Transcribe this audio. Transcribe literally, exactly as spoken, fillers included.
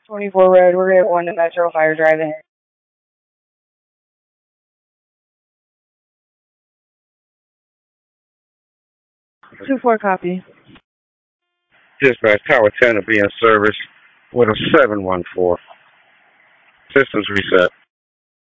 twenty-four Road. We're at one to Metro Fire Drive in. two four copy. Dispatch, Tower ten will be in service with a seven one four. Systems reset.